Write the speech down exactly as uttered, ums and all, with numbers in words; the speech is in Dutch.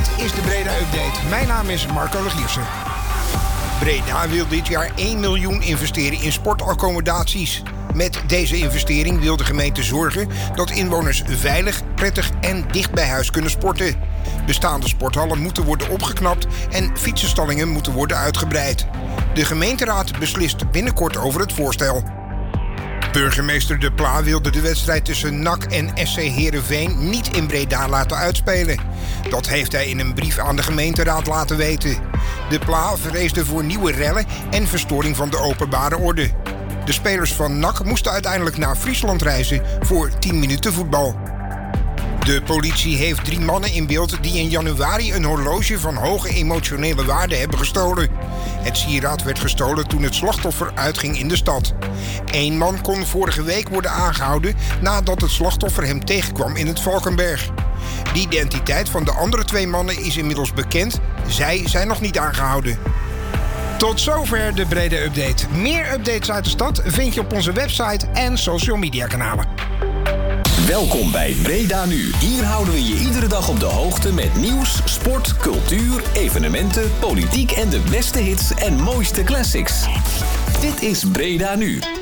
Dit is de Breda Update. Mijn naam is Marco Legiersen. Breda wil dit jaar één miljoen investeren in sportaccommodaties. Met deze investering wil de gemeente zorgen dat inwoners veilig, prettig en dicht bij huis kunnen sporten. Bestaande sporthallen moeten worden opgeknapt en fietsenstallingen moeten worden uitgebreid. De gemeenteraad beslist binnenkort over het voorstel. Burgemeester De Pla wilde de wedstrijd tussen N A C en S C Heerenveen niet in Breda laten uitspelen. Dat heeft hij in een brief aan de gemeenteraad laten weten. De Pla vreesde voor nieuwe rellen en verstoring van de openbare orde. De spelers van N A C moesten uiteindelijk naar Friesland reizen voor tien minuten voetbal. De politie heeft drie mannen in beeld die in januari een horloge van hoge emotionele waarde hebben gestolen. Het sieraad werd gestolen toen het slachtoffer uitging in de stad. Eén man kon vorige week worden aangehouden nadat het slachtoffer hem tegenkwam in het Valkenberg. De identiteit van de andere twee mannen is inmiddels bekend. Zij zijn nog niet aangehouden. Tot zover de Breda Update. Meer updates uit de stad vind je op onze website en social media kanalen. Welkom bij Breda Nu. Hier houden we je iedere dag op de hoogte met nieuws, sport, cultuur, evenementen, politiek en de beste hits en mooiste classics. Dit is Breda Nu.